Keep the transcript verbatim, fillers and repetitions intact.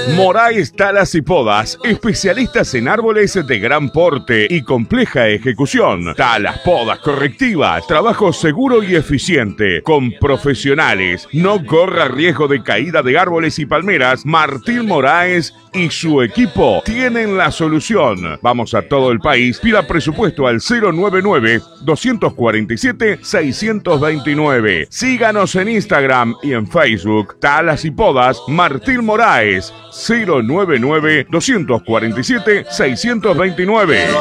Moraes Talas y Podas, especialistas en árboles de gran porte y compleja ejecución. Talas, podas, correctiva, trabajo seguro y eficiente, con profesionales. No corra riesgo de caída de árboles y palmeras. Martín Moraes y su equipo tienen la solución. Vamos a todo el país. Pida presupuesto al cero nueve nueve, dos cuatro siete, seis dos nueve. Síganos en Instagram y en Facebook. Talas y Podas Martín Moraes. cero nueve nueve, dos cuatro siete, seis dos nueve.